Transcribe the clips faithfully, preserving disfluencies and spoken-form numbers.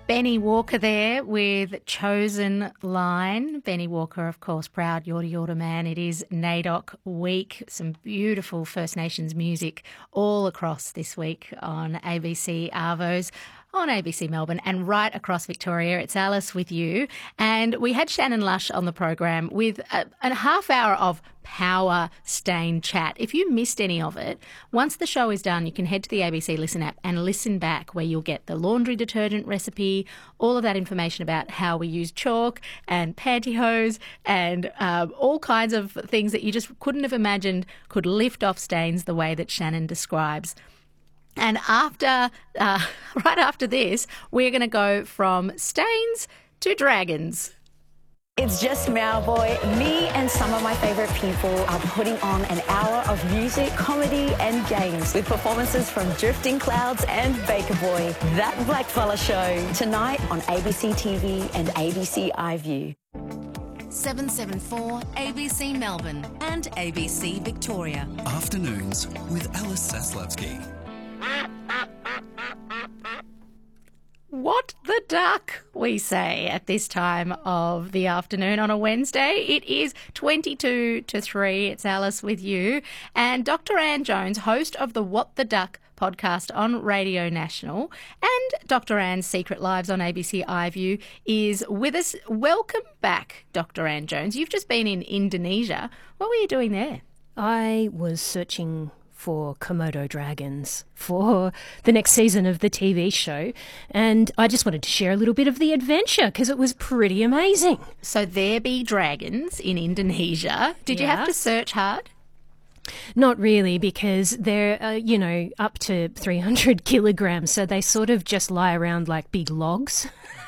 Benny Walker there with Chosen Line. Benny Walker, of course, proud Yorta Yorta man. It is NAIDOC week. Some beautiful First Nations music all across this week on A B C Arvos, on A B C Melbourne and right across Victoria. It's Alice with you. And we had Shannon Lush on the program with a, a half hour of power stain chat. If you missed any of it, once the show is done, you can head to the A B C Listen app and listen back, where you'll get the laundry detergent recipe, all of that information about how we use chalk and pantyhose and um, all kinds of things that you just couldn't have imagined could lift off stains the way that Shannon describes. And after, uh, right after this, we're going to go from stains to dragons. It's just Mauboy. Me and some of my favourite people are putting on an hour of music, comedy and games with performances from Drifting Clouds and Baker Boy. That Blackfella Show tonight on A B C T V and A B C iView. seven seven four A B C Melbourne and A B C Victoria. Afternoons with Alice Zaslawski. What the duck, we say at this time of the afternoon on a Wednesday. It is twenty-two to three. It's Alice with you. And Doctor Anne Jones, host of the What the Duck podcast on Radio National, and Doctor Anne's Secret Lives on A B C iView, is with us. Welcome back, Doctor Anne Jones. You've just been in Indonesia. What were you doing there? I was searching for Komodo dragons for the next season of the T V show, and I just wanted to share a little bit of the adventure because it was pretty amazing. So there be dragons in Indonesia. Did you Yeah. have to search hard? Not really, because they're, uh, you know, up to three hundred kilograms, so they sort of just lie around like big logs.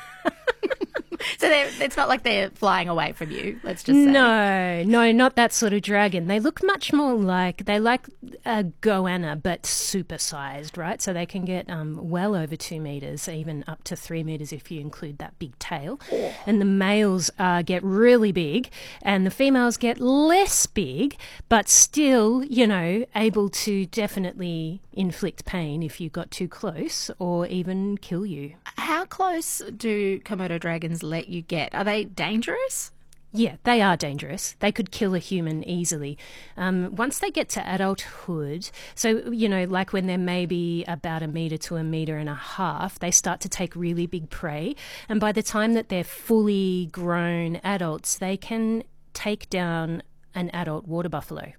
So they're, it's not like they're flying away from you, let's just say. No, no, not that sort of dragon. They look much more like, they like a goanna, but supersized, right? So they can get um, well over two metres, even up to three metres if you include that big tail. Oh. And the males uh, get really big, and the females get less big, but still, you know, able to definitely inflict pain if you got too close, or even kill you. How close do Komodo dragons let you get? Are they dangerous? Yeah, they are dangerous. They could kill a human easily. Um, once they get to adulthood, so, you know, like when they're maybe about a metre to a metre and a half, they start to take really big prey. And by the time that they're fully grown adults, they can take down an adult water buffalo.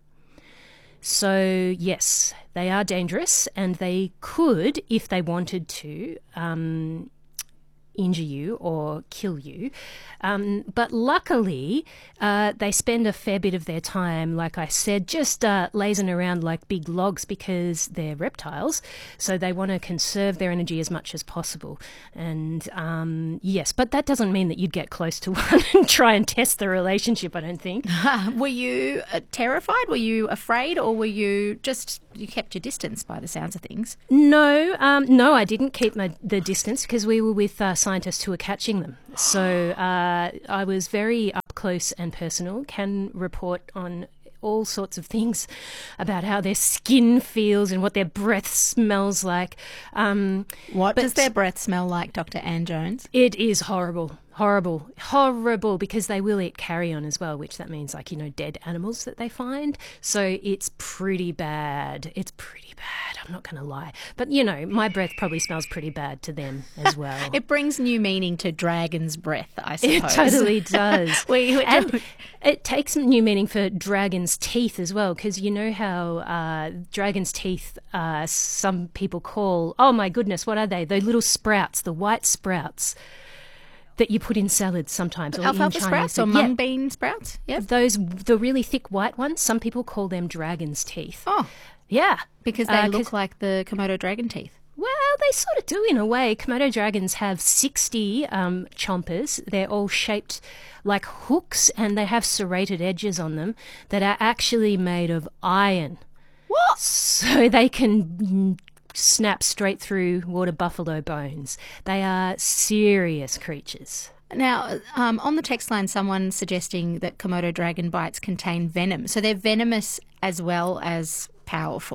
So, yes, they are dangerous, and they could, if they wanted to, um, injure you or kill you. Um, but luckily, uh, they spend a fair bit of their time, like I said, just uh, lazing around like big logs because they're reptiles. So they want to conserve their energy as much as possible. And um, yes, but that doesn't mean that you'd get close to one and try and test the relationship, I don't think. Were you uh, terrified? Were you afraid? Or were you just, you kept your distance by the sounds of things? No, um, no, I didn't keep my, the distance because we were with uh, scientists who were catching them. So uh, I was very up close and personal, can report on all sorts of things about how their skin feels and what their breath smells like. Um, what does their breath smell like, Doctor Anne Jones? It is horrible. Horrible, horrible, because they will eat carrion as well, which that means, like, you know, dead animals that they find. So it's pretty bad. It's pretty bad. I'm not going to lie. But, you know, my breath probably smells pretty bad to them as well. It brings new meaning to dragon's breath, I suppose. It totally does. we, we and it takes new meaning for dragon's teeth as well, because you know how uh, dragon's teeth, uh, some people call, oh my goodness, what are they? The little sprouts, the white sprouts that you put in salads sometimes. Or Alfalfa in Chinese sprouts or food. mung Yeah. bean sprouts? Yeah. Those, the really thick white ones, some people call them dragon's teeth. Oh. Yeah. Because they Uh, look like the Komodo dragon teeth. Well, they sort of do in a way. Komodo dragons have sixty um, chompers. They're all shaped like hooks, and they have serrated edges on them that are actually made of iron. What? So they can snap straight through water buffalo bones. They are serious creatures. Now, um, on the text line, someone suggesting that Komodo dragon bites contain venom. So they're venomous as well as powerful.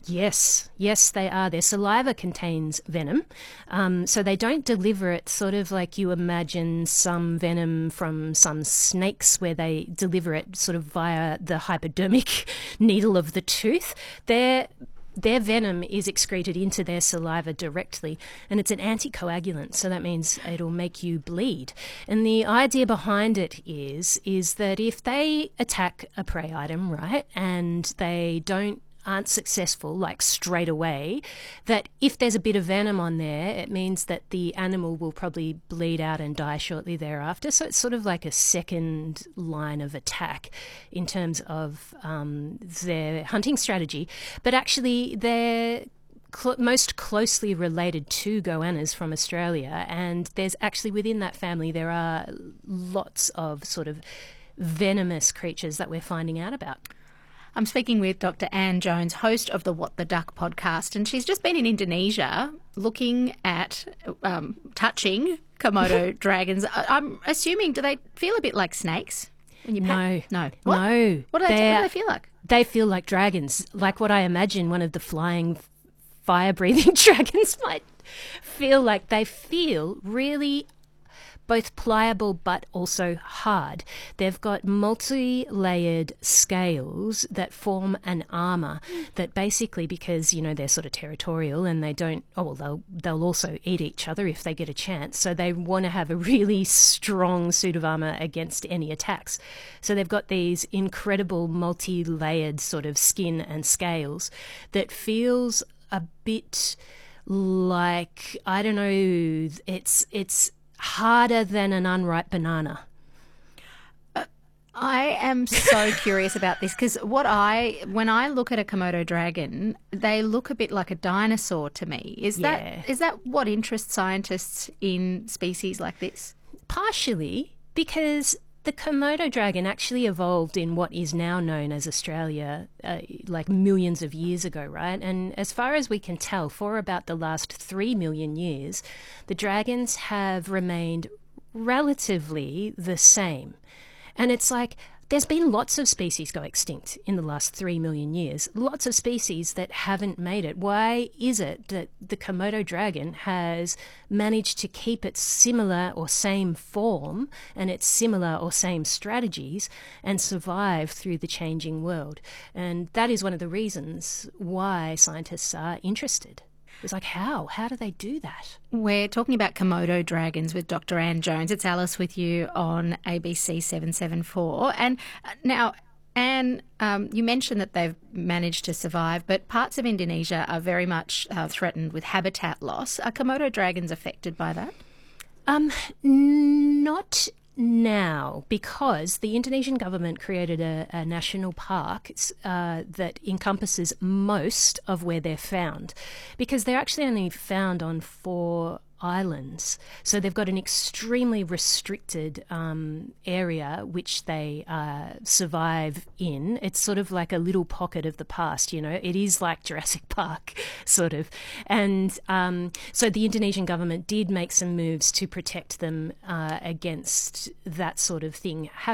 Yes, yes, they are. Their saliva contains venom. Um, so they don't deliver it sort of like you imagine some venom from some snakes where they deliver it sort of via the hypodermic needle of the tooth. Their Their venom is excreted into their saliva directly, and it's an anticoagulant, so that means it'll make you bleed. And the idea behind it is, is that if they attack a prey item, right, and they don't aren't successful, like straight away, that if there's a bit of venom on there, it means that the animal will probably bleed out and die shortly thereafter. So it's sort of like a second line of attack in terms of um, their hunting strategy. But actually, they're Cl- most closely related to goannas from Australia, and there's actually within that family there are lots of sort of venomous creatures that we're finding out about. I'm speaking with Doctor Anne Jones, host of the What the Duck podcast, and she's just been in Indonesia looking at, um, touching Komodo dragons. I- I'm assuming, do they feel a bit like snakes? When you No, pat- no, what? no. What do, they, what do they feel like? They feel like dragons, like what I imagine one of the flying, fire-breathing dragons might feel like. They feel really both pliable but also hard. They've got multi-layered scales that form an armour that basically, because, you know, they're sort of territorial and they don't, oh, well, they'll, they'll also eat each other if they get a chance. So they want to have a really strong suit of armour against any attacks. So they've got these incredible multi-layered sort of skin and scales that feels a bit like, I don't know, it's it's harder than an unripe banana. Uh, I am so curious about this because what I, when I look at a Komodo dragon, they look a bit like a dinosaur to me. Is Yeah. that is that what interests scientists in species like this? Partially because the Komodo dragon actually evolved in what is now known as Australia, uh, like millions of years ago, right? And as far as we can tell, for about the last three million years, the dragons have remained relatively the same. And it's like, there's been lots of species go extinct in the last three million years, lots of species that haven't made it. Why is it that the Komodo dragon has managed to keep its similar or same form and its similar or same strategies and survive through the changing world? And that is one of the reasons why scientists are interested. It's like, how? How do they do that? We're talking about Komodo dragons with Doctor Anne Jones. It's Alice with you on A B C seven seventy-four. And now, Anne, um, you mentioned that they've managed to survive, but parts of Indonesia are very much uh, threatened with habitat loss. Are Komodo dragons affected by that? Um, not now, because the Indonesian government created a, a national park uh, that encompasses most of where they're found, because they're actually only found on four islands. So they've got an extremely restricted um, area which they uh, survive in. It's sort of like a little pocket of the past, you know. It is like Jurassic Park, sort of. And um, so the Indonesian government did make some moves to protect them uh, against that sort of thing happening.